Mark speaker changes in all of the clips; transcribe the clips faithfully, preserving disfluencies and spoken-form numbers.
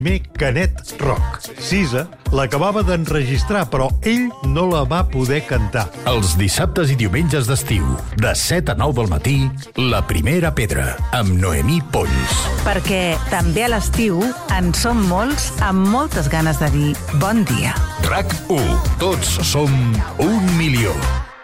Speaker 1: primer Canet Rock. Sisa l'acabava d'enregistrar, però ell no la va poder cantar.
Speaker 2: Els dissabtes i diumenges d'estiu, de set a nou del matí, La Primera Pedra, amb Noemí Polls.
Speaker 3: Perquè també a l'estiu en som molts amb moltes ganes de dir bon dia.
Speaker 2: RAC u. Tots som un milió.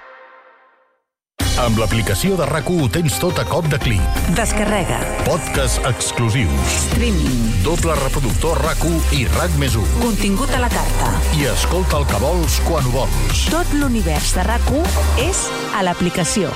Speaker 2: Amb l'aplicació de RAC u tens tot a cop de clic.
Speaker 3: Descarrega.
Speaker 2: Podcasts exclusius.
Speaker 3: Streaming.
Speaker 2: Doble reproductor RAC u i RAC més u.
Speaker 3: Contingut a la carta.
Speaker 2: I escolta el que vols quan ho vols.
Speaker 3: Tot l'univers de RAC u és a l'aplicació.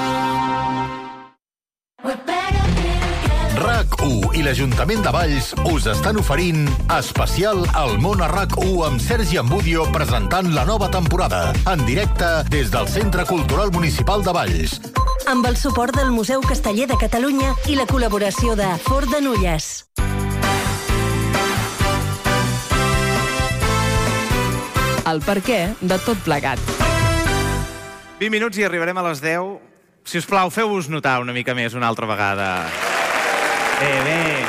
Speaker 2: RAC u i l'Ajuntament de Valls us estan oferint especial al món a RAC u amb Sergi Ambudio presentant la nova temporada en directe des del Centre Cultural Municipal de Valls.
Speaker 4: Amb el suport del Museu Casteller de Catalunya i la col·laboració de Fort de Nulles.
Speaker 5: El perquè de tot plegat.
Speaker 6: vint minuts i arribarem a les deu. Si us plau, feu-vos notar una mica més una altra vegada. Bé, bé.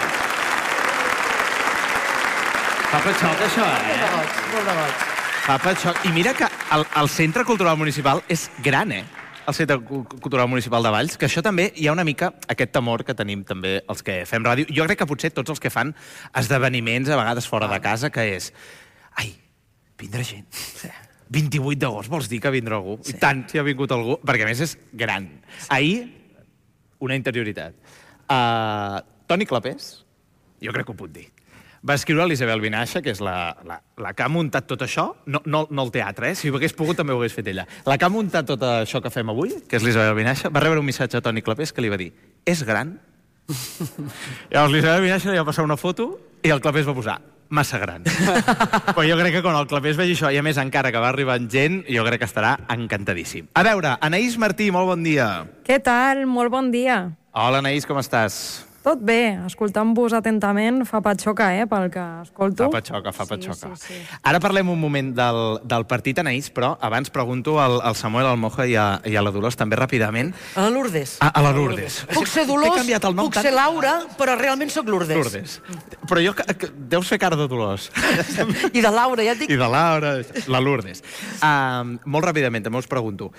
Speaker 6: Fa patxoc, això, eh?
Speaker 7: Molt de goig, molt de goig.
Speaker 6: Fa patxoc. I mira que el, el Centre Cultural Municipal és gran, eh? El Centre Cultural Municipal de Valls, que això també hi ha una mica aquest temor que tenim també els que fem ràdio. Jo crec que potser tots els que fan esdeveniments, a vegades fora de casa, que és... Ai, vindrà gent. Sí. vint-i-vuit d'agost, vols dir que vindrà algú? Sí. I tant, si ha vingut algú, perquè a més és gran. Sí. Ahir, una interioritat. Uh, Toni Clapés, jo crec que ho puc dir, va escriure a l'Isabel Vinaixa, que és la, la, la que ha muntat tot això, no, no, no el teatre, eh? Si ho hagués pogut també ho hagués fet ella. La que ha muntat tot això que fem avui, que és l'Isabel Vinaixa, va rebre un missatge a Toni Clapés que li va dir: és gran? Llavors l'Isabel Vinaixa li va passar una foto i el Clapés va posar massa gran. Però jo crec que quan el Clapés vegi això, i a més encara que va arribant gent, jo crec que estarà encantadíssim. A veure, Anaïs Martí, molt bon dia.
Speaker 8: Què tal? Molt bon dia.
Speaker 6: Hola, Anaïs, com estàs?
Speaker 8: Tot bé, escoltant-vos atentament fa patxoca, eh, pel que escolto.
Speaker 6: Fa patxoca, fa patxoca.
Speaker 8: Sí, sí, sí.
Speaker 6: Ara parlem un moment del, del partit, Anaïs, però abans pregunto al, al Samuel Almoja i a, i a la Dolors també ràpidament.
Speaker 7: A la Lourdes.
Speaker 6: A, a la Lourdes.
Speaker 7: Puc ser Dolors, puc
Speaker 6: tant...
Speaker 7: ser Laura, però realment sóc Lourdes.
Speaker 6: Lourdes. Però jo, que, deus fer cara de Dolors.
Speaker 7: I de Laura, ja et dic.
Speaker 6: I de Laura, la Lourdes. Uh, molt ràpidament, també us pregunto.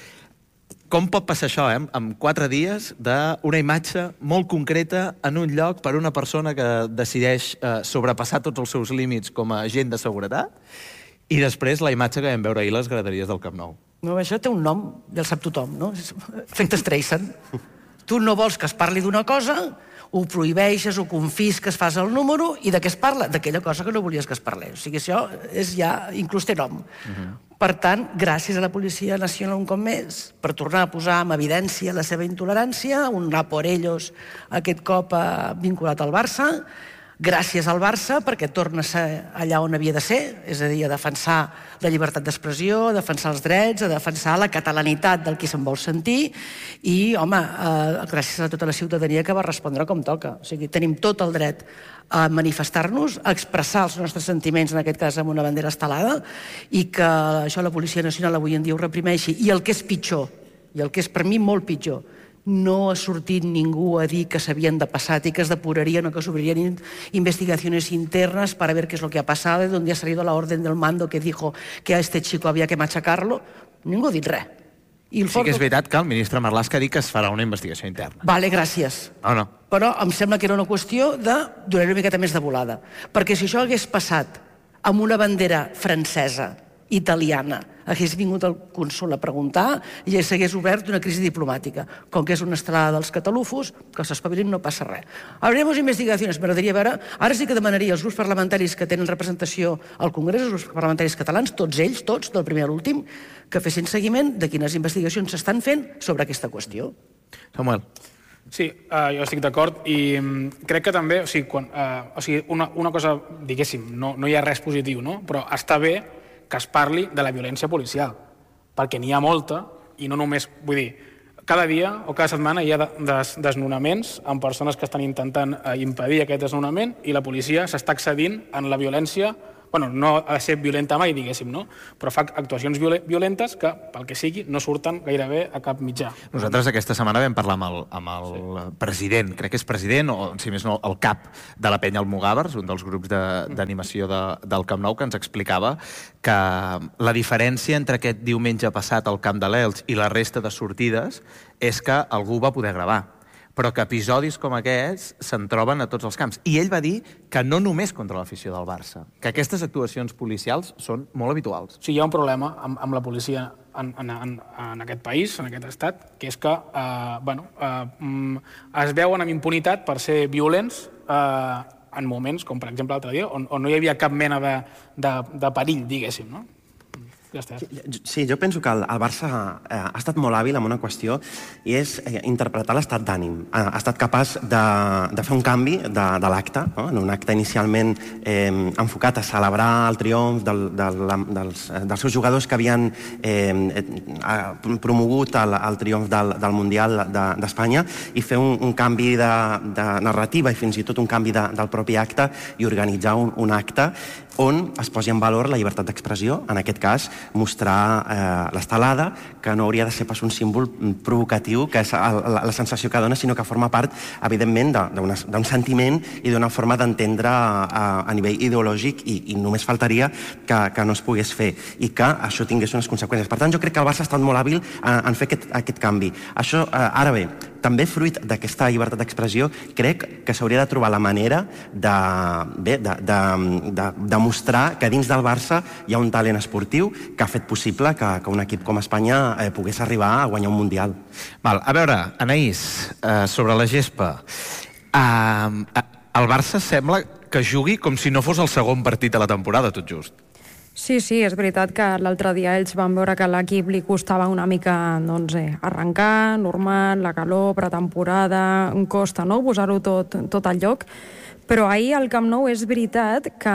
Speaker 6: Com pot passar això, eh? En quatre dies d'una imatge molt concreta en un lloc per una persona que decideix eh, sobrepassar tots els seus límits com a agent de seguretat i després la imatge que vam veure ahir a les graderies del Camp Nou?
Speaker 7: No, això té un nom, ja el sap tothom, no? Efecte Streisand. Tu no vols que es parli d'una cosa, ho prohibeixes, ho confisques, fas el número, i de què es parla? D'aquella cosa que no volies que es parlés. O sigui, això és ja, inclús té nom. Uh-huh. Per tant, gràcies a la Policia Nacional un cop més per tornar a posar en evidència la seva intolerància, un a por ellos aquest cop eh, vinculat al Barça, gràcies al Barça perquè torna a ser allà on havia de ser, és a dir, a defensar la llibertat d'expressió, a defensar els drets, a defensar la catalanitat del qui se'n vol sentir i, home, eh, gràcies a tota la ciutadania que va respondre com toca. O sigui, tenim tot el dret a manifestar-nos, a expressar els nostres sentiments, en aquest cas amb una bandera estelada, i que això la Policia Nacional avui en dia ho reprimeixi. I el que és pitjor, i el que és per mi molt pitjor, no ha sortit ningú a dir que s'havien de passar i que es depurarien o que s'obririen investigaciones internas para ver qué es lo que ha pasado, de dónde ha salido la orden del mando que dijo que a este chico había que machacarlo. Ningú ha dit res. I el
Speaker 6: sí que és veritat que el ministre Marlaska ha dit que es farà una investigació interna.
Speaker 7: Vale, gràcies.
Speaker 6: No, no.
Speaker 7: Però em sembla que era una qüestió de donar una miqueta més de volada. Perquè si això hagués passat amb una bandera francesa, italiana, hagués vingut el cònsol a preguntar i s'hagués obert una crisi diplomàtica. Com que és una estelada dels catalufos, que s'espavilin, no passa res. Habremos investigacions, m'agradaria veure... Ara sí que demanaria als grups parlamentaris que tenen representació al Congrés, els grups parlamentaris catalans, tots ells, tots, del primer a l'últim, que fessin seguiment de quines investigacions s'estan fent sobre aquesta qüestió.
Speaker 6: Samuel.
Speaker 9: Sí, uh, jo estic d'acord i um, crec que també, o sigui, quan, uh, o sigui una, una cosa, diguéssim, no, no hi ha res positiu, no? Però està bé que es parli de la violència policial, perquè n'hi ha molta i no només, vull dir, cada dia o cada setmana hi ha des, desnonaments amb persones que estan intentant uh, impedir aquest desnonament i la policia s'està accedint en la violència Bueno, no ha de ser violenta mai, diguéssim, no? Però fa actuacions violentes que, pel que sigui, no surten gairebé a cap mitjà.
Speaker 6: Nosaltres aquesta setmana vam parlar amb el, amb el sí. president, crec que és president, o si més no, el cap de la penya Almogàvers, un dels grups d'animació de, de, del Camp Nou, que ens explicava que la diferència entre aquest diumenge passat al Camp de l'Elx i la resta de sortides és que algú va poder gravar, però que episodis com aquests se'n troben a tots els camps. I ell va dir que no només contra l'afició del Barça, que aquestes actuacions policials són molt habituals.
Speaker 9: Sí, hi ha un problema amb, amb la policia en, en, en, en aquest país, en aquest estat, que és que eh, bueno, eh, es veuen amb impunitat per ser violents eh, en moments, com per exemple l'altre dia, on, on no hi havia cap mena de, de, de perill, diguéssim, no? Ja està.
Speaker 10: Sí, jo penso que el, el Barça eh, ha estat molt hàbil en una qüestió i és eh, interpretar l'estat d'ànim. Ha, ha estat capaç de, de fer un canvi de, de l'acte, no? En un acte inicialment eh, enfocat a celebrar el triomf del, del, dels, dels seus jugadors que havien eh, promogut el, el triomf del, del Mundial d'Espanya i fer un, un canvi de, de narrativa i fins i tot un canvi de, del propi acte i organitzar un, un acte on es posi en valor la llibertat d'expressió, en aquest cas mostrar eh, l'estelada, que no hauria de ser pas un símbol provocatiu, que és la, la sensació que dona, sinó que forma part, evidentment, d'un sentiment i d'una forma d'entendre a, a nivell ideològic i, i només faltaria que, que no es pogués fer i que això tingués unes conseqüències. Per tant, jo crec que el Barça ha estat molt hàbil en, en fer aquest, aquest canvi. Això, eh, ara bé, també fruit d'aquesta llibertat d'expressió, crec que s'hauria de trobar la manera de, bé, de, de, de, de mostrar que dins del Barça hi ha un talent esportiu que ha fet possible que, que un equip com Espanya eh, pogués arribar a guanyar un Mundial.
Speaker 6: Val, a veure, Anaïs, eh, sobre la gespa, eh, el Barça sembla que jugui com si no fos el segon partit de la temporada, tot just.
Speaker 8: Sí, sí, és veritat que l'altre dia ells van veure que a l'equip li costava una mica doncs, eh, arrencar, normal, la calor, pretemporada, costa no? Posar-ho tot, tot al lloc. Però ahir al Camp Nou és veritat que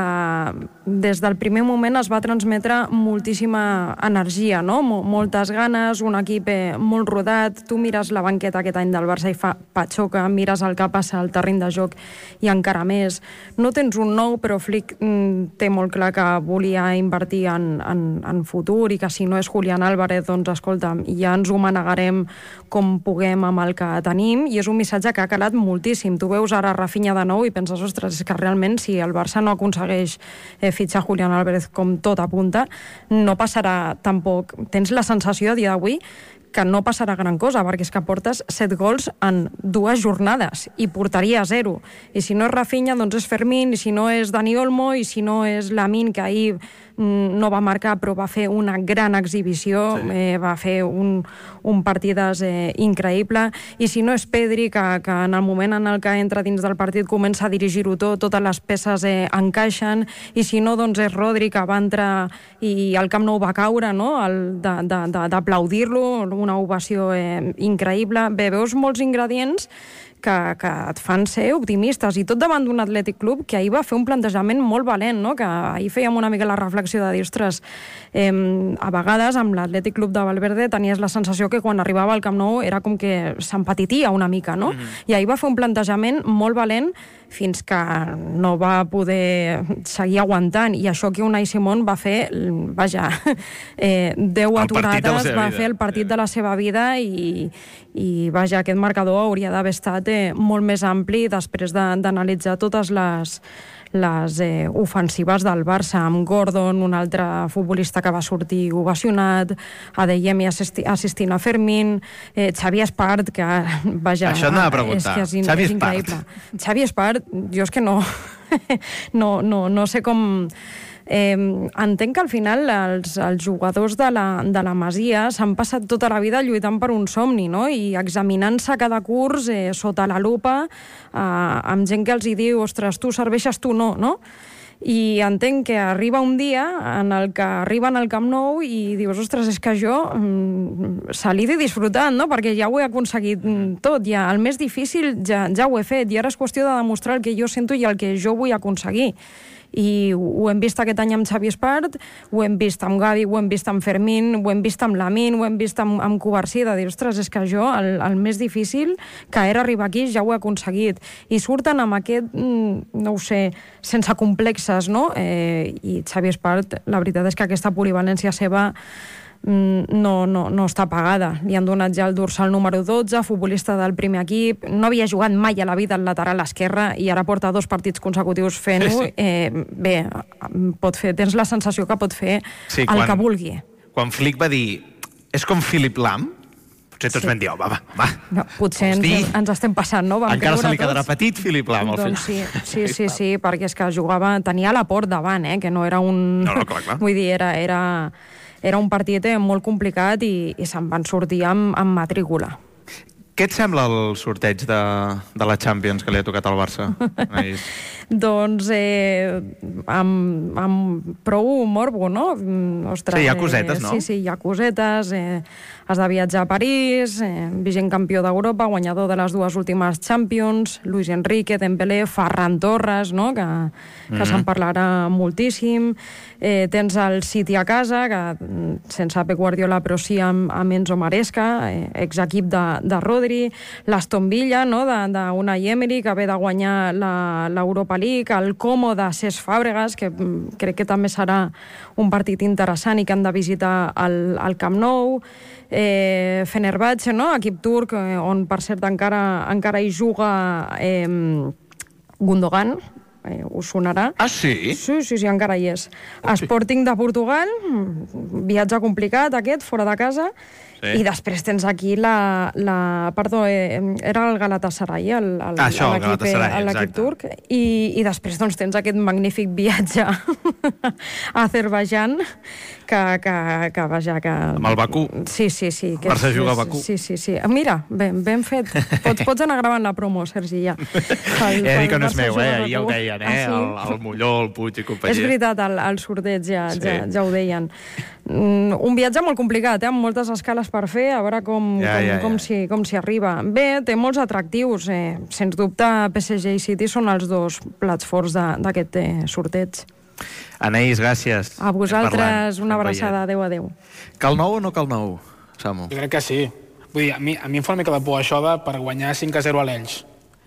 Speaker 8: des del primer moment es va transmetre moltíssima energia, no? Moltes ganes, un equip molt rodat. Tu mires la banqueta aquest any del Barça i fa patxoca, mires el que passa al terreny de joc i encara més. No tens un nou, però Flick té molt clar que volia invertir en, en, en futur i que si no és Julián Álvarez, doncs escolta'm, ja ens ho manegarem com puguem amb el que tenim, i és un missatge que ha calat moltíssim. Tu veus ara Rafinha de nou i penses, ostres, és que realment si el Barça no aconsegueix eh, fitxar Julián Álvarez com tot apunta, no passarà tampoc. Tens la sensació a dia d'avui que no passarà gran cosa, perquè és que portes set gols en dues jornades i portaria a zero. I si no és Rafinha, doncs és Fermín, i si no és Dani Olmo, i si no és Lamine, que ahir no va marcar però va fer una gran exhibició, sí. eh, va fer un, un partidàs eh, increïble, i si no és Pedri, que, que en el moment en el que entra dins del partit comença a dirigir-ho tot, totes les peces eh, encaixen, i si no, doncs és Rodri, que va entrar i el Camp Nou va caure, no?, d'aplaudir-lo, una ovació eh, increïble. Bé, veus molts ingredients que, que et fan ser optimistes, i tot davant d'un Atlètic Club que ahir va fer un plantejament molt valent, no? Que ahir fèiem una mica la reflexió de dir, ostres, eh, a vegades amb l'Atlètic Club de Valverde tenies la sensació que quan arribava al Camp Nou era com que s'empetitia una mica, no? Mm-hmm. I ahir va fer un plantejament molt valent fins que no va poder seguir aguantant, i això que Unai Simón va fer, vaja, eh, deu aturades, va fer el partit de la seva vida, i, i vaja, aquest marcador hauria d'haver estat eh, molt més ampli després d'analitzar totes les les eh, ofensives del Barça, amb Gordon, un altre futbolista que va sortir ovacionat, Adeyemi assisti assistint a Fermín, eh, Xavi Espart, que, vaja...
Speaker 6: Això anava a preguntar.
Speaker 8: És que és, in
Speaker 6: Xavi
Speaker 8: és increïble. Xavi Espart, jo és que no... no, no, no sé com... Eh, entenc que al final els, els jugadors de la, de la Masia s'han passat tota la vida lluitant per un somni, no? I examinant-se cada curs eh, sota la lupa, eh, amb gent que els hi diu, ostres, tu serveixes, tu no, no? I entenc que arriba un dia en el que arriben al Camp Nou i dius, ostres, és que jo mm, salid i disfrutant, no? Perquè ja ho he aconseguit tot, ja el més difícil ja, ja ho he fet, i ara és qüestió de demostrar el que jo sento i el que jo vull aconseguir. i ho hem vist aquest any amb Xavi Espart, ho hem vist amb Gavi, ho hem vist amb Fermín, ho hem vist amb Lamine, ho hem vist amb, amb Covarsí, de dir, ostres, és que jo, el, el més difícil que era arribar aquí, ja ho he aconseguit. I surten amb aquest, no ho sé, sense complexes, no? Eh, I Xavi Espart, la veritat és que aquesta polivalència seva no, no, no està pagada. Li han donat ja el dorsal número dotze, futbolista del primer equip, no havia jugat mai a la vida al lateral esquerre i ara porta dos partits consecutius fent-ho. Sí, sí. Eh, bé, pot fer, tens la sensació que pot fer sí, el quan, que vulgui.
Speaker 6: Quan Flick va dir és com Philipp Lahm, potser tots sí. vam dir, oh, va, va, va.
Speaker 8: No, potser ens, ens estem passant, no? Vam
Speaker 6: encara se li quedarà petit Philipp Lahm al
Speaker 8: doncs final. Sí, sí, sí, sí, perquè és que jugava, tenia la Port davant, eh, que no era un...
Speaker 6: No, no, clar, clar.
Speaker 8: Vull dir, era... era... Era un partit molt complicat i, i se'n van sortir amb, amb matrícula.
Speaker 6: Què et sembla el sorteig de, de la Champions que li ha tocat al Barça?
Speaker 8: Doncs eh, amb, amb prou morbo, no? Ostres,
Speaker 6: sí, hi ha cosetes, no?
Speaker 8: Eh, sí, sí, hi ha cosetes. Eh, has de viatjar a París, eh, vigent campió d'Europa, guanyador de les dues últimes Champions, Luis Enrique, Dembélé, Ferran Torres, no? que, que mm-hmm. se'n parlarà moltíssim. Eh, tens el City a casa, que sense Pep Guardiola, però sí amb, amb Enzo Maresca, eh, exequip de, de Rodri, l'Aston Villa, no? d'Unai Emery, que ve de guanyar l'Europa League, el Como de Cesc Fàbregas, que crec que també serà un partit interessant i que han de visitar el, el Camp Nou, eh, Fenerbahçe, no? Equip turc, eh, on per cert encara, encara hi juga eh, Gundogan, eh, us sonarà.
Speaker 6: Ah, sí?
Speaker 8: Sí, sí, sí, encara hi és. Oh, sí. Sporting de Portugal, viatge complicat aquest, fora de casa, sí. I després tens aquí la... la perdó, eh, era el Galatasaray, el, el,
Speaker 6: ah, això, el Galatasaray,
Speaker 8: l'equip turc, i, i després doncs, tens aquest magnífic viatge a Azerbaiyán, que, que, que vaja, que...
Speaker 6: Amb el Bakú.
Speaker 8: Sí, sí, sí.
Speaker 6: Que Barça juga a Bakú.
Speaker 8: Sí, sí, sí. Mira, ben, ben fet. Pots, pots anar gravant la promo, Sergi, ja.
Speaker 6: El, He dit que no és meu, eh? Ja ho deien, eh? Ah, sí? el, el Molló, el Puig i companyia.
Speaker 8: És veritat, el, el sorteig ja, sí. ja, ja ho deien. Un viatge molt complicat, eh? Amb moltes escales per fer, a veure com,
Speaker 6: ja,
Speaker 8: com,
Speaker 6: ja, ja.
Speaker 8: com, si, com si arriba. Bé, té molts atractius. Eh? Sens dubte, P S G i City són els dos plats forts d'aquest eh, sorteig.
Speaker 6: Anaïs, gràcies.
Speaker 8: A vosaltres, una abraçada. Adéu, adéu.
Speaker 6: Cal nou o no cal nou, Samu?
Speaker 9: Jo crec que sí. Vull dir, a mi, a mi em fa una mica de por això de per guanyar cinc a zero a l'Elx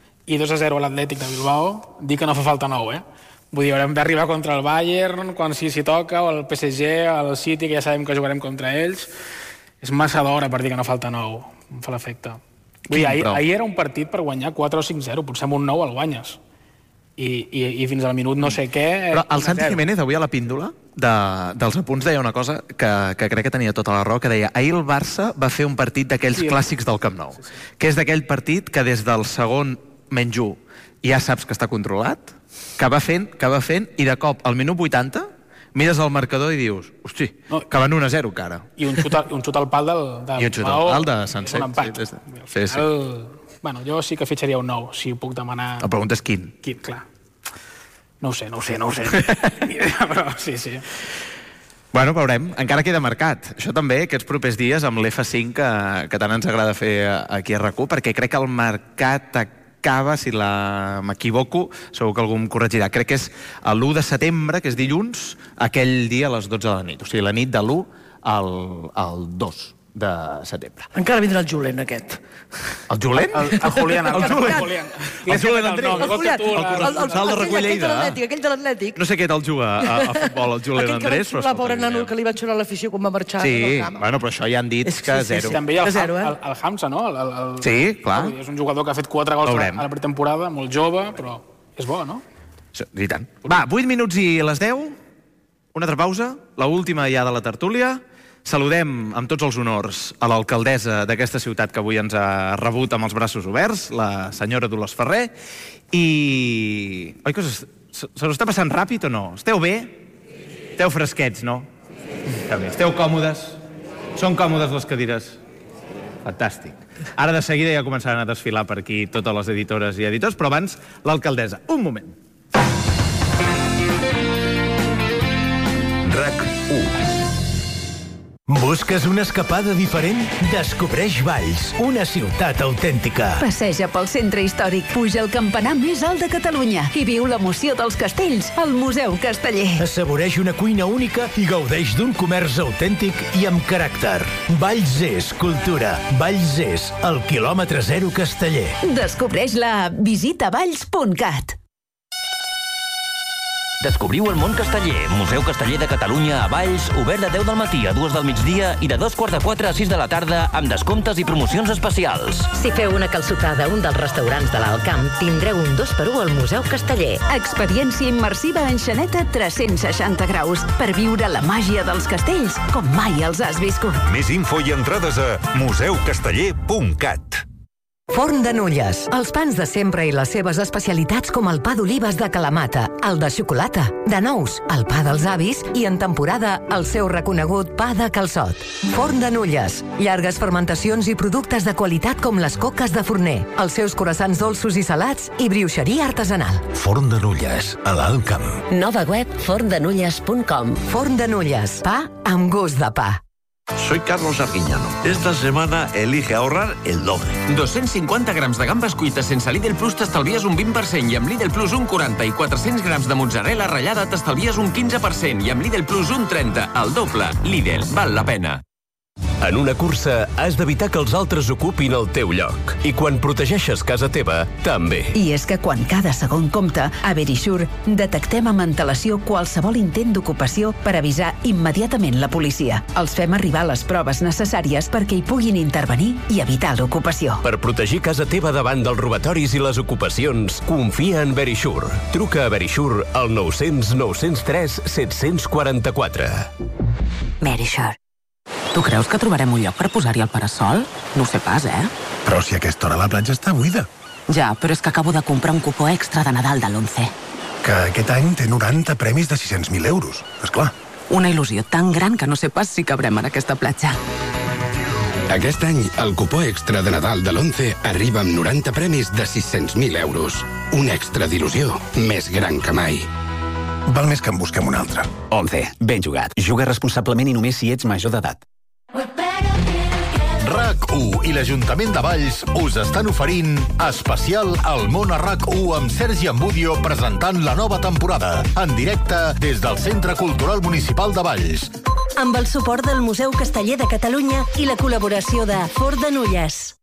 Speaker 9: i dos a zero a l'Atlètic de Bilbao, dir que no fa falta nou, eh? Vull dir, haurem d'arribar contra el Bayern, quan sí s'hi toca, o el P S G, el City, que ja sabem que jugarem contra ells. És massa d'hora per dir que no falta nou. Em fa l'efecte. Vull dir, ahir, ahir era un partit per guanyar quatre o cinc zero, potser amb un nou el guanyes. I, i, i fins al minut no sé què...
Speaker 6: Però el Santi Jiménez, avui a la píndola de, dels apunts, deia una cosa que, que crec que tenia tota la raó, que deia ahir el Barça va fer un partit d'aquells sí, clàssics del Camp Nou, sí, sí. que és d'aquell partit que des del segon menys u ja saps que està controlat, que va fent, que va fent, i de cop, al minut vuitanta, mires el marcador i dius, hosti, no, que van un a zero, cara.
Speaker 9: I un xut, un xut al pal del... del
Speaker 6: I un xut al pal de Sanset.
Speaker 9: Un empat.
Speaker 6: Sí, sí, sí.
Speaker 9: El... Bueno, jo sí que fitxaria un nou, si puc demanar...
Speaker 6: La pregunta és quin.
Speaker 9: Quin, clar. No ho sé, no ho sé, no ho sé. Però sí, sí.
Speaker 6: Bueno, veurem. Encara queda marcat. Això també, aquests propers dies, amb l'F cinc, que, que tant ens agrada fer aquí a RAC u, perquè crec que el mercat acaba, si la m'equivoco, segur que algú em corregirà. Crec que és l'u de setembre, que és dilluns, aquell dia a les dotze de la nit. O sigui, la nit de l'u al, al dos de setembre.
Speaker 7: Encara vindrà el Julen, aquest.
Speaker 6: El Julen?
Speaker 9: El, el Julián.
Speaker 6: El Julen.
Speaker 9: Julián.
Speaker 6: El Julen Andrés.
Speaker 7: El Julián.
Speaker 6: El corresponsal de Recull Lleida.
Speaker 7: Aquell de l'Atlètic.
Speaker 6: No sé què tal juga a, a futbol, el Julen Andrés.
Speaker 7: Aquell que va pobre nano que li va xurar l'afició quan va marxar.
Speaker 6: Sí, bueno, però això ja han dit que zero.
Speaker 9: També hi ha el, el, el Hamza, no? El, el,
Speaker 6: sí, clar.
Speaker 9: És un jugador que ha fet quatre gols a la pretemporada, molt jove, però és bo, no?
Speaker 6: I tant. Va, vuit minuts i les deu. Una altra pausa, l'última ja de la tertúlia. Saludem amb tots els honors a l'alcaldessa d'aquesta ciutat que avui ens ha rebut amb els braços oberts, la senyora Dolors Ferrer, i... Oi que se us està passant ràpid o no? Esteu bé? Esteu fresquets, no? Esteu còmodes? Són còmodes les cadires? Fantàstic. Ara de seguida ja començaran a desfilar per aquí totes les editores i editors, però abans l'alcaldessa. Un moment.
Speaker 2: RAC u.
Speaker 11: Busques una escapada diferent? Descobreix Valls, una ciutat autèntica.
Speaker 12: Passeja pel centre històric, puja al campanar més alt de Catalunya i viu l'emoció dels castells al Museu Casteller.
Speaker 11: Assaboreix una cuina única i gaudeix d'un comerç autèntic i amb caràcter. Valls és cultura. Valls és el quilòmetre zero Casteller.
Speaker 12: Descobreix-la a visita valls punt cat.
Speaker 13: Descobriu el món casteller. Museu Casteller de Catalunya a Valls, obert de deu del matí a dues del migdia i de dos quarts de quatre a sis de la tarda amb descomptes i promocions especials.
Speaker 14: Si feu una calçotada a un dels restaurants de l'Alt Camp, tindreu un dos per u al Museu Casteller.
Speaker 12: Experiència immersiva en Xaneta tres-cents seixanta graus per viure la màgia dels castells com mai els has viscut.
Speaker 15: Més info i entrades a museu casteller punt cat.
Speaker 16: Forn de Nulles. Els pans de sempre i les seves especialitats com el pa d'olives de Kalamata, el de xocolata, de nous, el pa dels avis i en temporada el seu reconegut pa de calçot. Forn de Nulles. Llargues fermentacions i productes de qualitat com les coques de forner, els seus croissants dolços i salats i brioixeria artesanal.
Speaker 15: Forn de Nulles, a l'Alt Camp.
Speaker 14: Nova web forn de nulles punt com.
Speaker 16: Forn de Nulles. Pa amb gust de pa.
Speaker 17: Soy Carlos Arguiñano. Esta semana elige ahorrar el doble.
Speaker 18: dos-cents cinquanta grams de gambes cuites sense Lidl Plus t'estalvies un vint per cent i amb Lidl Plus un quaranta i quatre-cents grams de mozzarella ratllada t'estalvies un quinze per cent i amb Lidl Plus un trenta, el doble. Lidl, val la pena.
Speaker 19: En una cursa has d'evitar que els altres ocupin el teu lloc. I quan protegeixes casa teva, també.
Speaker 12: I és que quan cada segon compta, a Verisure detectem amb antelació qualsevol intent d'ocupació per avisar immediatament la policia. Els fem arribar les proves necessàries perquè hi puguin intervenir i evitar l'ocupació.
Speaker 19: Per protegir casa teva davant dels robatoris i les ocupacions, confia en Verisure. Truca a Verisure al nou cents nou cents tres set cents quaranta-quatre.
Speaker 20: Verisure. Tu creus que trobarem un lloc per posar-hi el parasol? No ho sé pas, eh?
Speaker 21: Però si a aquesta hora la platja està buida.
Speaker 20: Ja, però és que acabo de comprar un cupó extra de Nadal de l'Once.
Speaker 21: Que aquest any té noranta premis de sis-cents mil euros, esclar.
Speaker 20: Una il·lusió tan gran que no sé pas si cabrem en aquesta platja.
Speaker 22: Aquest any, el cupó extra de Nadal de l'Once arriba amb noranta premis de sis-cents mil euros. Un extra d'il·lusió més gran que mai.
Speaker 21: Val més que en busquem un altre.
Speaker 23: Once, ben jugat. Juga responsablement i només si ets major d'edat.
Speaker 2: RAC u i l'Ajuntament de Valls us estan oferint especial al món a RAC u amb Sergi Ambudio presentant la nova temporada en directe des del Centre Cultural Municipal de Valls.
Speaker 4: Amb el suport del Museu Casteller de Catalunya i la col·laboració de Forn de Nulles.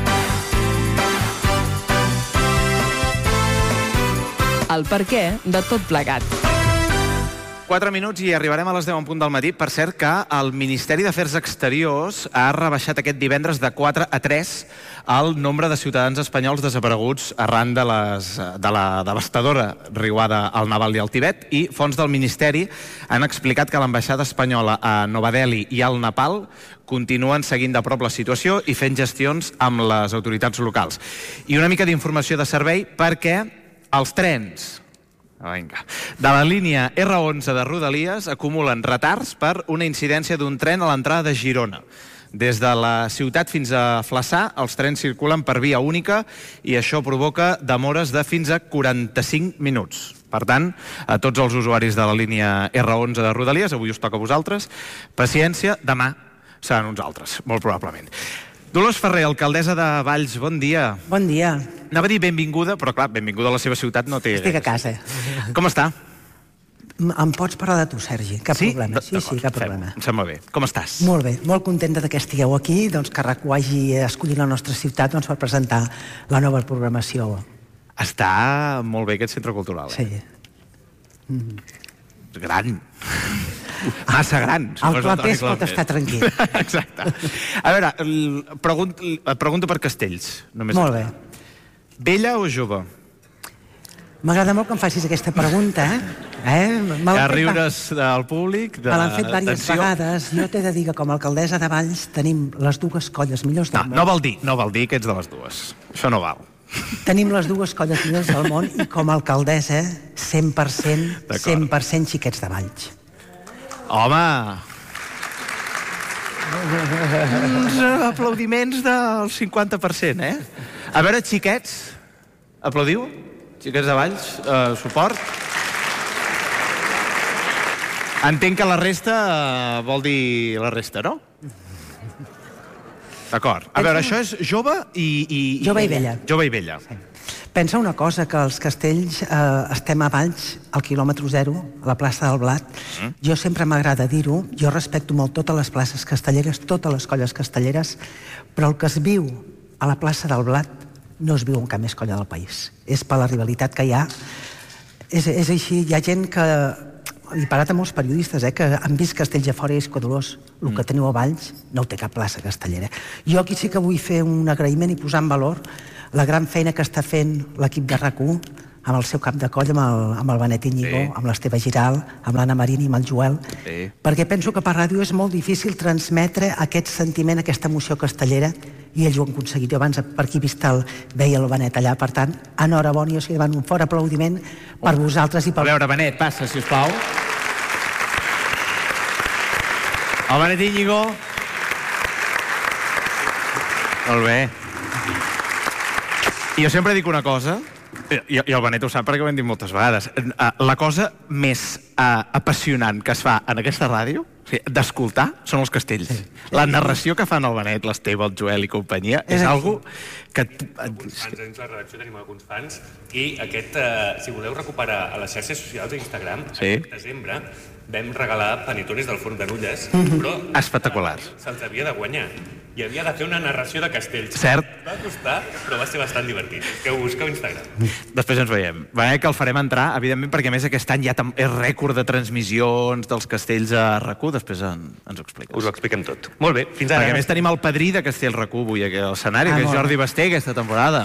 Speaker 5: El perquè de tot plegat.
Speaker 6: quatre minuts i arribarem a les deu en punt del matí. Per cert que el Ministeri d'Afers Exteriors ha rebaixat aquest divendres de quatre a tres el nombre de ciutadans espanyols desapareguts arran de, les, de la devastadora riuada al Nepal i al Tibet, i fons del Ministeri han explicat que l'ambaixada espanyola a Nova Delhi i al Nepal continuen seguint de prop la situació i fent gestions amb les autoritats locals. I una mica d'informació de servei perquè els trens Vinga. de la línia erre onze de Rodalies acumulen retards per una incidència d'un tren a l'entrada de Girona. Des de la ciutat fins a Flaçà, els trens circulen per via única i això provoca demores de fins a quaranta-cinc minuts. Per tant, a tots els usuaris de la línia erre onze de Rodalies, avui us toca a vosaltres, paciència, demà seran uns altres, molt probablement. Dolors Ferrer, alcaldessa de Valls, bon dia.
Speaker 24: Bon dia.
Speaker 6: Anava a dir benvinguda, però clar, benvinguda a la seva ciutat no té...
Speaker 24: Estic a casa.
Speaker 6: Com està?
Speaker 24: Em pots parlar de tu, Sergi, cap
Speaker 6: sí?
Speaker 24: problema. Sí, sí, cap problema.
Speaker 6: Em sembla bé. Com estàs?
Speaker 24: Molt bé, molt contenta que estigueu aquí, doncs que RAC u hagi escollit la nostra ciutat doncs, per presentar la nova programació.
Speaker 6: Està molt bé aquest centre cultural, eh?
Speaker 24: Sí. Mm.
Speaker 6: Gran. Massa gran.
Speaker 24: El clapés pot estar tranquil.
Speaker 6: Exacte. A veure, pregunto, pregunto per castells. Només
Speaker 24: molt bé.
Speaker 6: Vella o jove?
Speaker 24: M'agrada molt que em facis aquesta pregunta, eh? eh?
Speaker 6: Hi ha riures del públic, de
Speaker 24: Me l'han fet diverses
Speaker 6: tensió.
Speaker 24: vegades. Jo t'he de dir que com a alcaldessa de Valls tenim les dues colles millors del
Speaker 6: no,
Speaker 24: món.
Speaker 6: No vol dir, no vol dir que ets de les dues. Això no val.
Speaker 24: Tenim les dues colles millors del món i com a alcaldessa cent per cent, cent per cent xiquets de Valls.
Speaker 6: Home! Uns aplaudiments del cinquanta per cent, eh? A veure, xiquets, aplaudiu? Xiquets de Valls, eh, suport? Entenc que la resta eh, vol dir la resta, no? D'acord. A veure, això és jove i...
Speaker 24: Jove i vella.
Speaker 6: Jove i vella.
Speaker 24: Pensa una cosa, que els castells eh, estem a Valls, al quilòmetre zero, a la plaça del Blat. Mm. Jo sempre m'agrada dir-ho, jo respecto molt totes les places castelleres, totes les colles castelleres, però el que es viu a la plaça del Blat no es viu en cap més colla del país. És per la rivalitat que hi ha. És, és així, hi ha gent que... He parlat amb molts periodistes, eh, que han vist castells a fora i és que dolors. El que teniu a Valls no ho té cap plaça castellera. Jo aquí sí que vull fer un agraïment i posar en valor la gran feina que està fent l'equip de RAC u amb el seu cap de coll, amb el, amb el Benet Íñigo, sí. amb l'Esteve Giral, amb l'Anna Marín i amb el Joel, sí. perquè penso que per ràdio és molt difícil transmetre aquest sentiment, aquesta emoció castellera, i ells ho han aconseguit. Jo abans per aquí vist el, veia el Benet allà, per tant, enhorabona, jo sí davant un fort aplaudiment per vosaltres i per...
Speaker 6: A veure, Benet, passa, sisplau. El Benet Íñigo. Molt bé. I jo sempre dic una cosa, i, i el Benet ho sap perquè ho hem dit moltes vegades, la cosa més uh, apassionant que es fa en aquesta ràdio, o sigui, d'escoltar, són els castells. Sí. La narració que fan el Benet, l'Esteve, el Joel i companyia, és, és algo que...
Speaker 1: Alguns fans, dins la redacció tenim alguns fans, i aquest, uh, si voleu recuperar a les xarxes socials d'Instagram, sí. aquest desembre vam regalar panetones del forn de Nulles, mm-hmm. però...
Speaker 6: Espectaculars.
Speaker 1: Se'ls havia de guanyar. I havia de fer una narració de castells.
Speaker 6: Cert.
Speaker 1: Va costar, però va ser bastant divertit. Que ho busqueu a Instagram.
Speaker 6: Després ens veiem. Va, que el farem entrar, evidentment, perquè a més aquest any ja és rècord de transmissions dels castells a RAC u. Després en, ens ho expliques.
Speaker 1: Us ho expliquem tot. Molt bé, fins ara.
Speaker 6: Perquè a més tenim el padrí de Castell RAC u avui aquí al escenari, ah, que és Jordi Basté, aquesta temporada.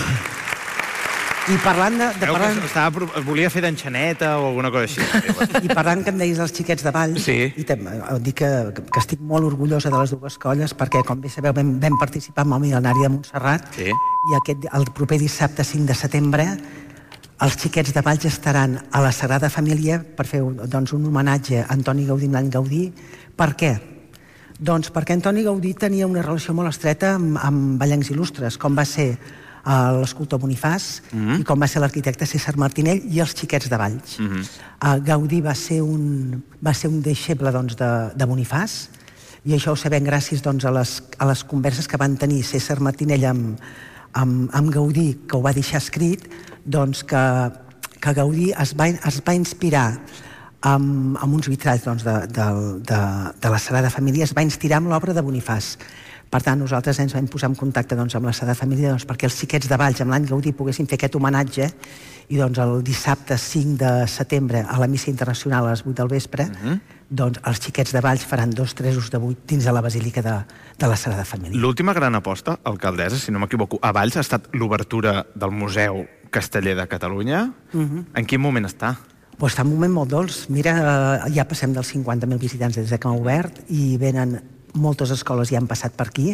Speaker 24: I parlant de... de parlant...
Speaker 6: Estava, volia fer d'enxaneta o alguna cosa així.
Speaker 24: I parlant que em deies dels xiquets de Valls, sí. i te, dic que, que estic molt orgullosa de les dues colles perquè, com bé sabeu, vam, vam participar amb el Mil·lenari de Montserrat, sí. i aquest, el proper dissabte cinc de setembre els xiquets de Valls estaran a la Sagrada Família per fer doncs, un homenatge a Antoni Gaudí amb l'any Gaudí. Per què? Doncs perquè Antoni Gaudí tenia una relació molt estreta amb, amb ballencs il·lustres, com va ser l'escultor Bonifàs, mm-hmm. i com va ser l'arquitecte César Martinell i els xiquets de Valls. Mm-hmm. uh, Gaudí va ser un, va ser un deixeble doncs, de, de Bonifàs, i això ho sabem gràcies doncs, a, les, a les converses que van tenir César Martinell amb, amb, amb Gaudí, que ho va deixar escrit, doncs, que, que Gaudí es va, es va inspirar amb, amb uns vitralls doncs, de, de, de, de la Sagrada Família, es va inspirar amb l'obra de Bonifàs. Per tant, nosaltres ens vam posar en contacte doncs, amb la Sagrada Família doncs, perquè els xiquets de Valls amb l'any Gaudí poguessin fer aquest homenatge, i doncs, el dissabte cinc de setembre a la missa internacional a les vuit del vespre, uh-huh. doncs, els xiquets de Valls faran dos tresos de vuit dins de la Basílica de, de la Sagrada Família.
Speaker 6: L'última gran aposta, alcaldessa, si no m'equivoco, a Valls ha estat l'obertura del Museu Casteller de Catalunya. Uh-huh. En quin moment està?
Speaker 24: Pues està en un moment molt dolç. Mira, ja passem dels cinquanta mil visitants des que hem obert i venen moltes escoles, ja han passat per aquí.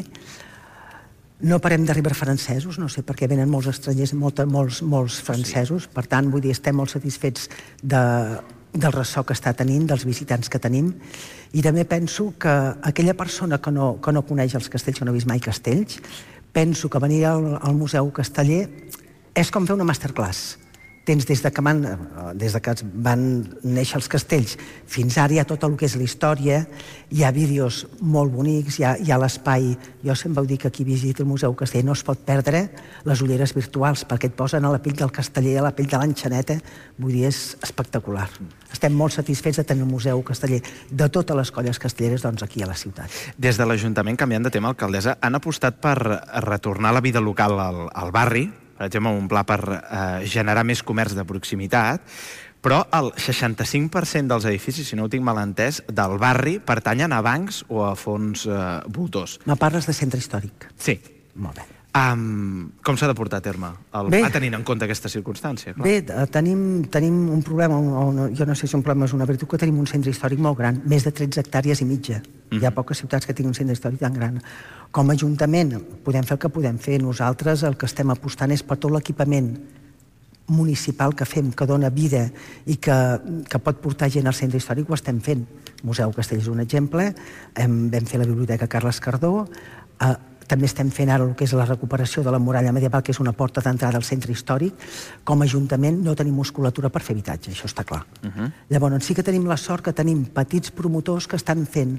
Speaker 24: No parem d'arribar francesos, no sé per què venen molts estrangers, molta, molts, molts francesos. Per tant, vull dir, estem molt satisfets de, del ressò que està tenint, dels visitants que tenim. I també penso que aquella persona que no, que no coneix els castells, que no ha vist mai castells, penso que venir al, al Museu Casteller és com fer una masterclass. Tens des de que van, des de que van néixer els castells fins ara hi ha tot el que és la història, hi ha vídeos molt bonics, hi ha, hi ha l'espai. Jo sempre ho dic, aquí visita el Museu Casteller, no es pot perdre les ulleres virtuals perquè et posen a la pell del casteller, a la pell de l'enxaneta, vull dir, és espectacular. Estem molt satisfets de tenir el Museu Casteller de totes les colles castelleres doncs, aquí a la ciutat.
Speaker 6: Des de l'Ajuntament, canviant de tema, alcaldessa, han apostat per retornar la vida local al, al barri, per exemple, un pla per eh, generar més comerç de proximitat, però el seixanta-cinc per cent dels edificis, si no ho tinc mal entès, del barri pertanyen a bancs o a fons eh, voltors.
Speaker 24: Me parles de centre històric?
Speaker 6: Sí.
Speaker 24: Molt bé.
Speaker 6: Um, com s'ha de portar a terme? El,
Speaker 24: Bé,
Speaker 6: a tenint en compte aquesta circumstància. Clar.
Speaker 24: Bé, tenim, tenim un problema, un, jo no sé si un problema és una virtut, que tenim un centre històric molt gran, més de tretze hectàrees i mitja. Mm. Hi ha poques ciutats que tinguin un centre històric tan gran. Com a Ajuntament podem fer el que podem fer. Nosaltres el que estem apostant és per tot l'equipament municipal que fem, que dona vida i que, que pot portar gent al centre històric, ho estem fent. Museu Castell és un exemple, hem, vam fer la Biblioteca Carles Cardó, eh, també estem fent ara el que és la recuperació de la muralla medieval, que és una porta d'entrada al centre històric. Com a Ajuntament no tenim musculatura per fer habitatge, això està clar. Uh-huh. Llavors sí que tenim la sort que tenim petits promotors que estan fent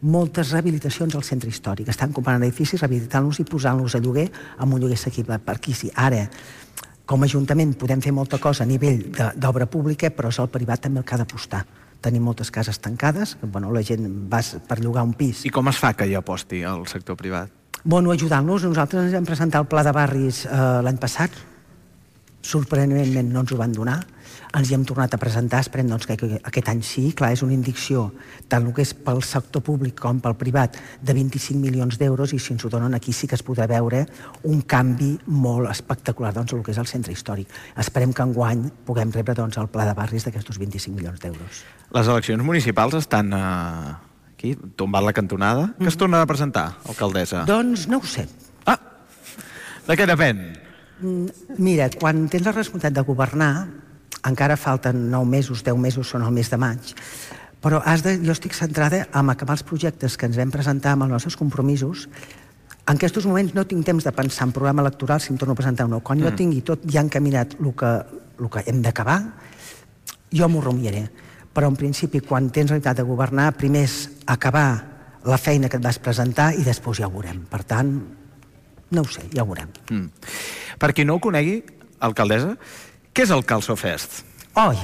Speaker 24: moltes rehabilitacions al centre històric. Estan comprant edificis, rehabilitant-los i posant-los a lloguer amb un lloguer assequible. Per aquí sí. Ara, com a Ajuntament podem fer molta cosa a nivell d'obra pública, però és el privat també el que ha d'apostar. Tenim moltes cases tancades, bueno, la gent va per llogar un pis.
Speaker 6: I com es fa que hi aposti el sector privat?
Speaker 24: Bueno, ajudant-los. Nosaltres ens vam presentar el pla de barris eh, l'any passat. Sorprenentment no ens ho van donar. Ens hi hem tornat a presentar, esperem doncs, que aquest any sí. Clar, és una indicció, tant el que és pel sector públic com pel privat, de vint-i-cinc milions d'euros, i si ens ho donen aquí sí que es podrà veure un canvi molt espectacular doncs, el que és el centre històric. Esperem que enguany puguem rebre doncs, el pla de barris d'aquests vint-i-cinc milions d'euros.
Speaker 6: Les eleccions municipals estan eh, aquí, tombant la cantonada. Mm. Què es torna a presentar, alcaldessa?
Speaker 24: Doncs no ho sé.
Speaker 6: Ah! De què depèn?
Speaker 24: Mira, quan tens la responsabilitat de governar, encara falten nou mesos, deu mesos, són el mes de maig, però has de, jo estic centrada en acabar els projectes que ens vam presentar amb els nostres compromisos. En aquests moments no tinc temps de pensar en programa electoral si em torno a presentar un nou. Quan mm. jo tingui tot ja encaminat el que, el que hem d'acabar, jo m'ho rumiaré. Però en principi, quan tens realitat de governar, primer és acabar la feina que et vas presentar i després ja ho veurem. Per tant, no ho sé, ja ho veurem.
Speaker 6: Mm. Per qui no ho conegui, alcaldessa, què és el Calço Fest?
Speaker 24: Oi,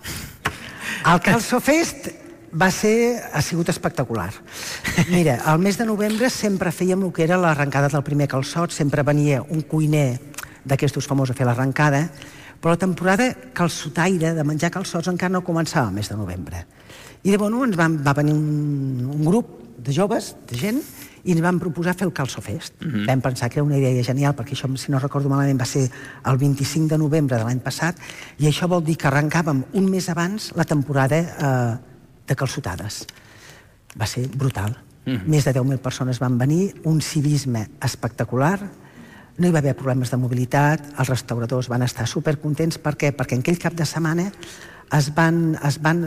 Speaker 24: el Calço Fest va ser, ha sigut espectacular. Mira, al mes de novembre sempre fèiem el que era l'arrencada del primer calçot, sempre venia un cuiner d'aquestos famosos a fer l'arrencada, però la temporada calçotaire de menjar calçots encara no començava al mes de novembre. I de bueno, ens va, va venir un, un grup de joves, de gent, i ens vam proposar fer el Calço Fest. Mm-hmm. Vam pensar que era una idea genial, perquè això, si no recordo malament, va ser el vint-i-cinc de novembre de l'any passat, i això vol dir que arrencàvem un mes abans la temporada eh, de calçotades. Va ser brutal. Mm-hmm. Més de deu mil persones van venir, un civisme espectacular, no hi va haver problemes de mobilitat, els restauradors van estar supercontents. Per què? Perquè en aquell cap de setmana es van, es van,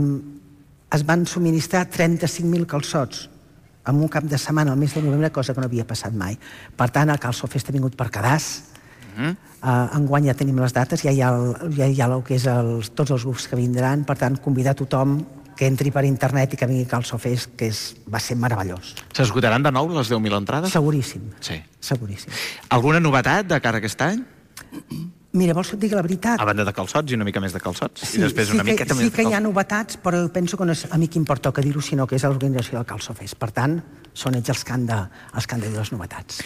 Speaker 24: es van subministrar trenta-cinc mil calçots en un cap de setmana al mes de novembre, cosa que no havia passat mai. Per tant, el Calço Fest ha vingut per quedar-se. Mm-hmm. Uh, enguany ja tenim les dates, ja hi ha, el, ja hi ha el que és els, tots els grups que vindran, per tant, convidar tothom que entri per internet i que vingui al Calço Fest, que és, va ser meravellós.
Speaker 6: S'esgotaran de nou les deu mil entrades?
Speaker 24: Seguríssim.
Speaker 6: Sí.
Speaker 24: Seguríssim.
Speaker 6: Alguna novetat de cara a aquest any?
Speaker 24: Mira, vols que et digui la veritat?
Speaker 6: A banda de calçots i una mica més de calçots.
Speaker 24: Sí,
Speaker 6: I després
Speaker 24: sí,
Speaker 6: una
Speaker 24: que,
Speaker 6: miqueta
Speaker 24: sí
Speaker 6: més de
Speaker 24: que hi ha
Speaker 6: calçots.
Speaker 24: novetats, però penso que no és a mi qui em pertoca dir-ho, sinó que és l'organització del Calço Fest. Per tant, són ells els que han de, els que han de dir les novetats.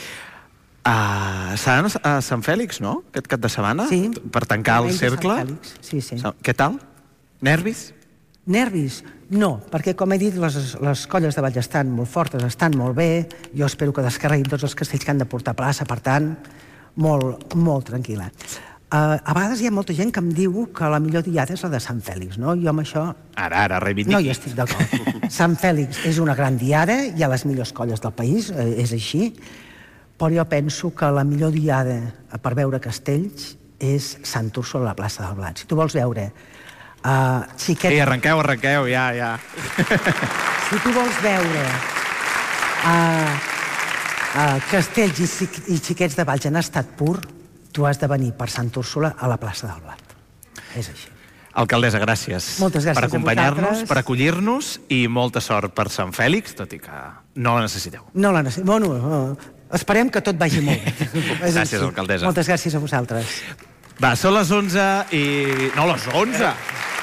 Speaker 6: Uh, seran a Sant Fèlix, no?, aquest cap de setmana?
Speaker 24: Sí.
Speaker 6: Per tancar el cercle?
Speaker 24: Sant Fèlix, sí, sí.
Speaker 6: Què tal? Nervis?
Speaker 24: Nervis? No, perquè, com he dit, les, les colles de ball estan molt fortes, estan molt bé, jo espero que descarreguin tots els castells que han de portar a plaça, per tant, molt, molt tranquil·la. Uh, a vegades hi ha molta gent que em diu que la millor diada és la de Sant Fèlix, no? Jo amb això...
Speaker 6: Ara, ara, reivindiqui.
Speaker 24: No hi estic d'acord. Sant Fèlix és una gran diada, hi ha les millors colles del país, eh, és així, però jo penso que la millor diada per veure castells és Sant Úrsula a la plaça del Blat. Si tu vols veure uh, xiquets...
Speaker 6: Sí, arrenqueu, arrenqueu, ja, ja.
Speaker 24: Si tu vols veure uh, uh, castells i, xic i xiquets de Valls en estat pur, tu has de venir per Sant Úrsula a la plaça del Blat. És així.
Speaker 6: Alcaldessa, gràcies.
Speaker 24: Moltes gràcies
Speaker 6: per
Speaker 24: a
Speaker 6: acompanyar-nos,
Speaker 24: vosaltres.
Speaker 6: per acollir-nos i molta sort per Sant Fèlix, tot i que no la necessiteu.
Speaker 24: No la necessiteu. Bueno, uh, esperem que tot vagi molt bé.
Speaker 6: Gràcies, alcaldessa.
Speaker 24: Moltes gràcies a vosaltres.
Speaker 6: Va, són les onze i... No, les onze!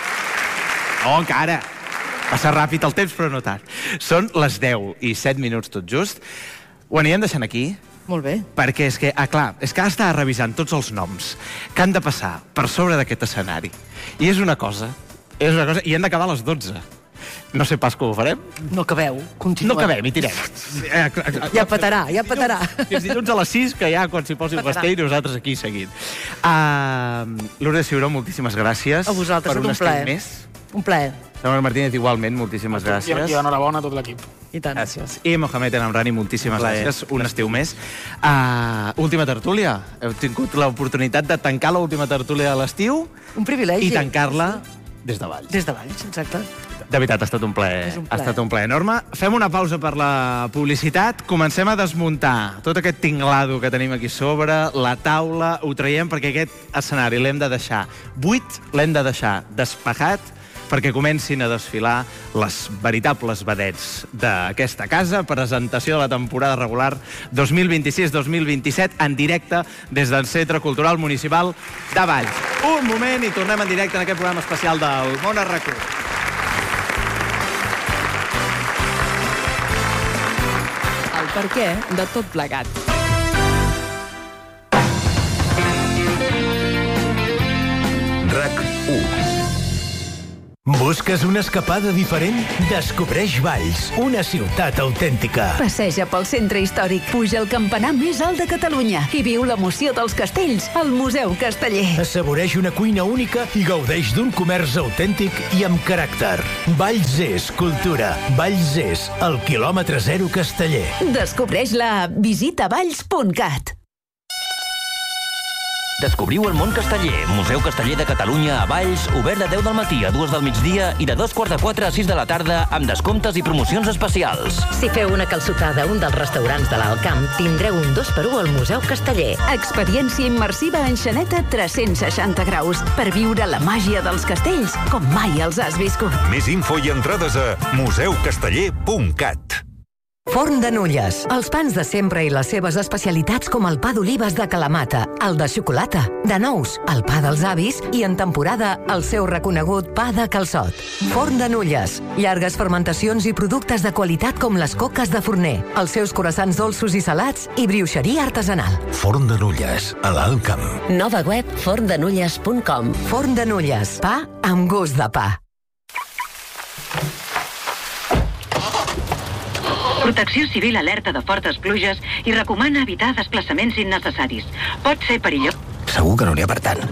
Speaker 6: No, encara. Passa ràpid el temps, però no tant. Són les deu i set minuts tot just. Ho anirem deixant aquí.
Speaker 5: Molt bé.
Speaker 6: Perquè és que, ah, clar, és que ara estava revisant tots els noms que han de passar per sobre d'aquest escenari. I és una cosa, és una cosa, i hem d'acabar a les dotze. No sé pas com ho farem.
Speaker 5: No acabeu, continuem.
Speaker 6: No acabem, hi tirem.
Speaker 5: Ja petarà, ja petarà.
Speaker 6: Fins dilluns a les sis, que ja quan s'hi posi el castell, nosaltres aquí seguint. Uh, Lourdes Ciuró, moltíssimes gràcies.
Speaker 5: A vosaltres,
Speaker 6: per un,
Speaker 5: un plaer.
Speaker 6: Més.
Speaker 5: Un plaer.
Speaker 6: Samuel Martínez, igualment, moltíssimes gràcies.
Speaker 9: I enhorabona a tot l'equip.
Speaker 5: I tant.
Speaker 6: Gràcies. I Mohamed Enamrani, moltíssimes gràcies. Un estiu més. Uh, última tertúlia. Heu tingut l'oportunitat de tancar l'última tertúlia de l'estiu.
Speaker 5: Un privilegi.
Speaker 6: I tancar-la des de Valls.
Speaker 5: Des de Valls, exacte.
Speaker 6: De veritat, ha estat un plaer.
Speaker 5: un plaer.
Speaker 6: Ha estat un plaer enorme. Fem una pausa per la publicitat. Comencem a desmuntar tot aquest tinglado que tenim aquí sobre, la taula, ho traiem perquè aquest escenari l'hem de deixar buit, l'hem de deixar despejat perquè comencin a desfilar les veritables vedets d'aquesta casa. Presentació de la temporada regular dos mil vint-i-sis dos mil vint-i-set en directe des del Centre Cultural Municipal de Valls. Un moment i tornem en directe en aquest programa especial del Món a RAC u.
Speaker 3: El per què de tot plegat.
Speaker 11: RAC u. Busques una escapada diferent? Descobreix Valls, una ciutat autèntica.
Speaker 12: Passeja pel centre històric, puja al campanar més alt de Catalunya i viu l'emoció dels castells al Museu Casteller.
Speaker 11: Assaboreix una cuina única i gaudeix d'un comerç autèntic i amb caràcter. Valls és cultura. Valls és el quilòmetre zero Casteller.
Speaker 12: Descobreix-la a visita valls punt cat.
Speaker 13: Descobriu el món casteller. Museu Casteller de Catalunya a Valls, obert de deu del matí a dues del migdia i de dos quarts de quatre a sis de la tarda amb descomptes i promocions especials.
Speaker 14: Si feu una calçotada a un dels restaurants de l'Alt Camp, tindreu un dos per u al Museu Casteller.
Speaker 12: Experiència immersiva en Xaneta tres-cents seixanta graus per viure la màgia dels castells com mai els has viscut.
Speaker 15: Més info i entrades a museu casteller punt cat.
Speaker 16: Forn de Nulles. Els pans de sempre i les seves especialitats com el pa d'olives de Kalamata, el de xocolata, de nous, el pa dels avis i en temporada el seu reconegut pa de calçot. Forn de Nulles. Llargues fermentacions i productes de qualitat com les coques de forner, els seus croissants dolços i salats i brioixeria artesanal.
Speaker 2: Forn de Nulles, a l'Alt Camp.
Speaker 14: Nova web forn de nulles punt com.
Speaker 16: Forn de Nulles. Pa amb gust de pa.
Speaker 7: Protecció Civil alerta de fortes pluges i recomana evitar desplaçaments innecessaris. Pot ser perillós.
Speaker 23: Segur que no n'hi ha per tant.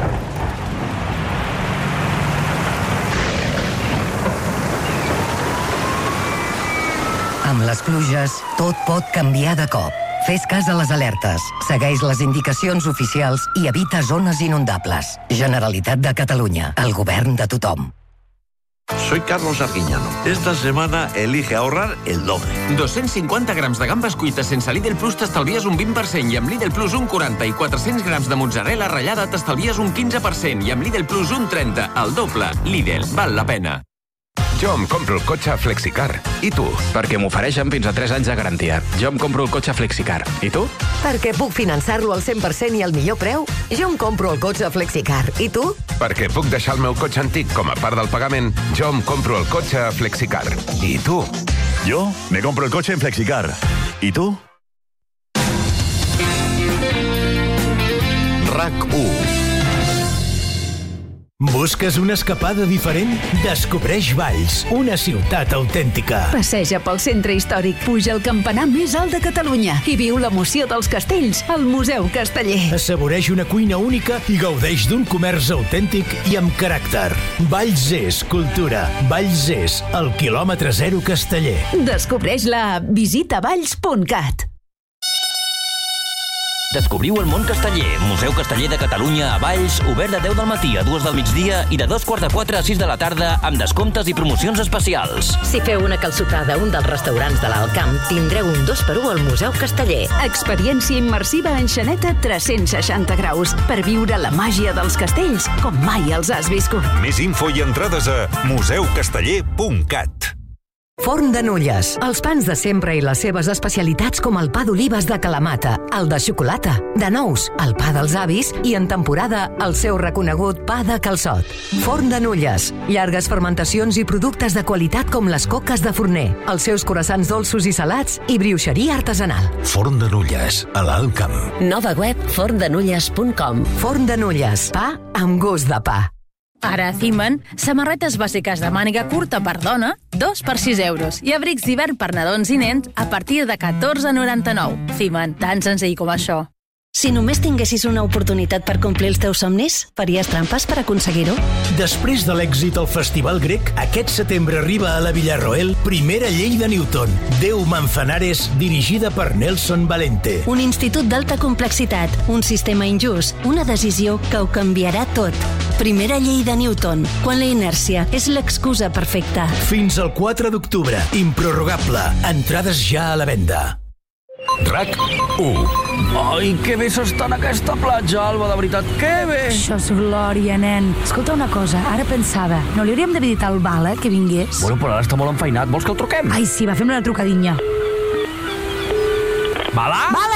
Speaker 16: Amb les pluges, tot pot canviar de cop. Fes cas a les alertes, segueix les indicacions oficials i evita zones inundables. Generalitat de Catalunya, el govern de tothom.
Speaker 17: Soy Carlos Arguiñano. Esta semana elige ahorrar el doble.
Speaker 18: dos-cents cinquanta grams de gambes cuites sense Lidl Plus t'estalvies un vint per cent i amb Lidl Plus un quaranta i quatre-cents grams de mozzarella ratllada t'estalvies un quinze per cent i amb Lidl Plus un trenta, el doble. Lidl, val la pena.
Speaker 8: Jo em compro el cotxe Flexicar. I tu? Perquè m'ofereixen fins a tres anys de garantia. Jo em compro el cotxe Flexicar. I tu?
Speaker 16: Perquè puc finançar-lo al cent per cent i al millor preu. Jo em compro el cotxe Flexicar. I tu?
Speaker 8: Perquè puc deixar el meu cotxe antic com a part del pagament. Jo em compro el cotxe Flexicar. I tu?
Speaker 10: Jo me compro el cotxe en Flexicar. I tu?
Speaker 2: RAC u.
Speaker 11: Busques una escapada diferent? Descobreix Valls, una ciutat autèntica.
Speaker 12: Passeja pel centre històric, puja al campanar més alt de Catalunya i viu l'emoció dels castells al Museu Casteller.
Speaker 11: Assaboreix una cuina única i gaudeix d'un comerç autèntic i amb caràcter. Valls és cultura. Valls és el quilòmetre zero Casteller.
Speaker 12: Descobreix-la a visita valls punt cat.
Speaker 13: Descobriu el món casteller. Museu Casteller de Catalunya a Valls, obert de deu del matí a dues del migdia i de dos quarts de quatre a sis de la tarda amb descomptes i promocions especials.
Speaker 14: Si feu una calçotada a un dels restaurants de l'Alt Camp, tindreu un dos per u al Museu Casteller.
Speaker 12: Experiència immersiva en Xaneta tres-cents seixanta graus per viure la màgia dels castells com mai els has viscut.
Speaker 15: Més info i entrades a museu casteller punt cat.
Speaker 16: Forn de Nulles. Els pans de sempre i les seves especialitats com el pa d'olives de Kalamata, el de xocolata, de nous, el pa dels avis i en temporada el seu reconegut pa de calçot. Forn de Nulles. Llargues fermentacions i productes de qualitat com les coques de forner, els seus croissants dolços i salats i brioixeria artesanal.
Speaker 2: Forn de Nulles, a l'Alt Camp.
Speaker 14: Nova web forn de nulles punt com.
Speaker 16: Forn de Nulles. Pa amb gust de pa.
Speaker 25: Ara a Ciman, samarretes bàsiques de màniga curta per dona, dos per sis euros, i abrics d'hivern per nadons i nens a partir de catorze noranta-nou. Ciman, tan senzill com això.
Speaker 4: Si només tinguessis una oportunitat per complir els teus somnis, faries trampes per aconseguir-ho?
Speaker 11: Després de l'èxit al Festival Grec, aquest setembre arriba a la Villarroel primera llei de Newton, Déu Manzanares, dirigida per Nelson Valente.
Speaker 4: Un institut d'alta complexitat, un sistema injust, una decisió que ho canviarà tot. Primera llei de Newton, quan la inèrcia és l'excusa perfecta.
Speaker 11: Fins al quatre d'octubre, improrrogable. Entrades ja a la venda.
Speaker 8: RAC u.
Speaker 1: Ai, que bé s'està en aquesta platja, Alba, de veritat, que bé!
Speaker 19: Això és glòria, nen. Escolta una cosa, ara pensava, no li hauríem de visitar al Bala, que vingués?
Speaker 1: Bueno, però ara està molt enfeinat, vols que el truquem?
Speaker 19: Ai, sí, va, fem una trucadinha.
Speaker 1: Bala?
Speaker 19: Bala!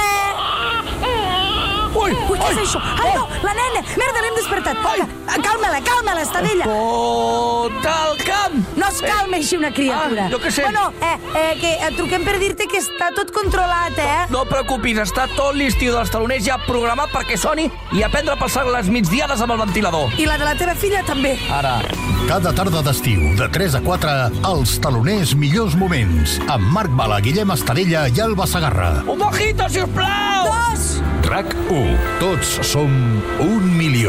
Speaker 1: Ui,
Speaker 19: Ui, què és això? Ai, no, la nena! Merda, l'hem despertat. Calma-la, calma-la, Estadella.
Speaker 1: Tot el camp!
Speaker 19: No es calma així una criatura.
Speaker 1: Ah, jo què sé.
Speaker 19: Bueno, eh, eh, que et truquem per dir-te que està tot controlat, eh?
Speaker 1: No preocupis, està tot l'estiu dels taloners ja programat perquè soni i a prendre pel sac les migdiades amb el ventilador.
Speaker 19: I la de la teva filla també.
Speaker 1: Ara.
Speaker 2: Cada tarda d'estiu, de tres a quatre, els taloners millors moments, amb Marc Bala, Guillem Estadella i Alba Segarra.
Speaker 1: Un mojito, sisplau!
Speaker 19: Dos!
Speaker 2: RAC u. Tots som un milió.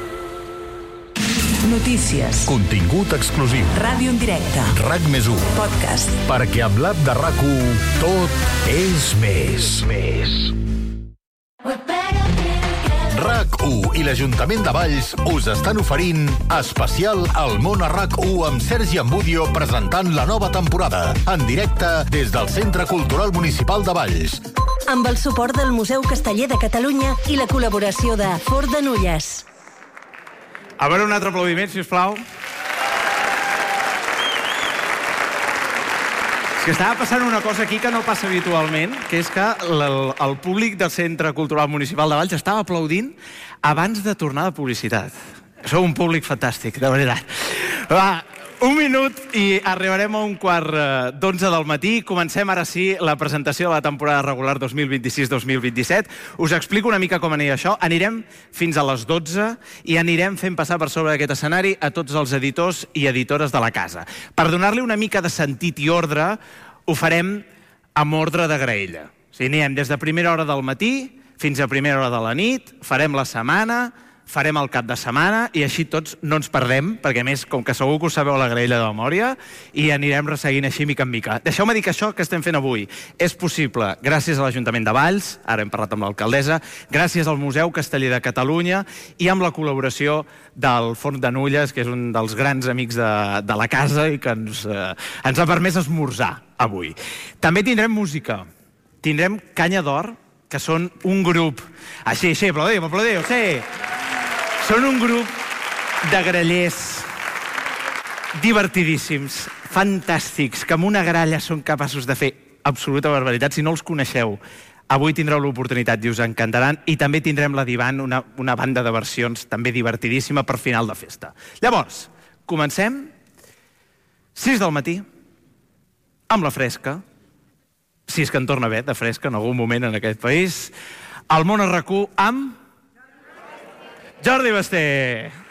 Speaker 3: Notícies.
Speaker 2: Contingut exclusiu.
Speaker 3: Ràdio en directe.
Speaker 2: RAC més u.
Speaker 3: Podcast.
Speaker 2: Perquè amb l'app de RAC u tot és més. Més. RAC u i l'Ajuntament de Valls us estan oferint especial al món a RAC u amb Sergi Ambudio presentant la nova temporada en directe des del Centre Cultural Municipal de Valls.
Speaker 4: Amb el suport del Museu Casteller de Catalunya i la col·laboració de Fort de Nulles.
Speaker 6: A veure, un altre aplaudiment, sisplau. És que estava passant una cosa aquí que no passa habitualment, que és que el, el públic del Centre Cultural Municipal de Valls estava aplaudint abans de tornar de publicitat. Sou un públic fantàstic, de veritat. Va, un minut i arribarem a un quart d'onze del matí. Comencem ara sí la presentació de la temporada regular dos mil vint-i-sis dos mil vint-i-set. Us explico una mica com anirà això. Anirem fins a les dotze i anirem fent passar per sobre d'aquest escenari a tots els editors i editores de la casa. Per donar-li una mica de sentit i ordre, ho farem amb ordre de graella. O sigui, anirem des de primera hora del matí fins a primera hora de la nit, farem la setmana, farem el cap de setmana i així tots no ens perdem, perquè a més, com que segur que us sabeu la graella de memòria, i anirem resseguint així mica en mica. Deixeu-me dir que això que estem fent avui és possible gràcies a l'Ajuntament de Valls, ara hem parlat amb l'alcaldessa, gràcies al Museu Casteller de Catalunya i amb la col·laboració del Fort de Nulles, que és un dels grans amics de, de la casa i que ens, eh, ens ha permès esmorzar avui. També tindrem música, tindrem Canya d'Or, que són un grup... Així, així, aplaudiu, aplaudiu, sí! Són un grup de grallers divertidíssims, fantàstics, que amb una gralla són capaços de fer absoluta barbaritat. Si no els coneixeu, avui tindreu l'oportunitat i us encantaran. I també tindrem la Divan, una, una banda de versions també divertidíssima per final de festa. Llavors, comencem. sis del matí, amb la fresca. Si és que en torna bé, de fresca, en algun moment en aquest país. El món a RAC u amb... Jordi Basté.